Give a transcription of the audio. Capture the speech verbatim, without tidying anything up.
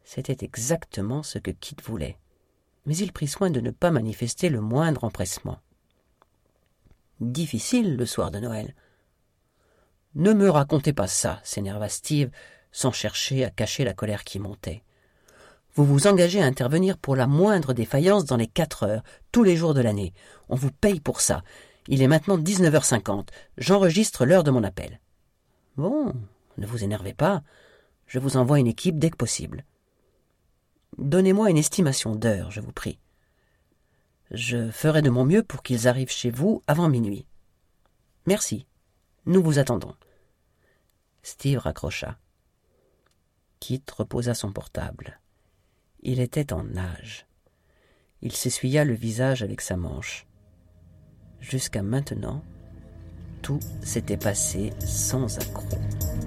C'était exactement ce que Kit voulait, mais il prit soin de ne pas manifester le moindre empressement. Difficile le soir de Noël. « Ne me racontez pas ça », s'énerva Steve, sans chercher à cacher la colère qui montait. « Vous vous engagez à intervenir pour la moindre défaillance dans les quatre heures, tous les jours de l'année. On vous paye pour ça. Il est maintenant dix-neuf heures cinquante. J'enregistre l'heure de mon appel. »« Bon, ne vous énervez pas. Je vous envoie une équipe dès que possible. Donnez-moi une estimation d'heure, je vous prie. Je ferai de mon mieux pour qu'ils arrivent chez vous avant minuit. Merci. Nous vous attendons. » Steve raccrocha. Kit reposa son portable. Il était en nage. Il s'essuya le visage avec sa manche. Jusqu'à maintenant, tout s'était passé sans accroc.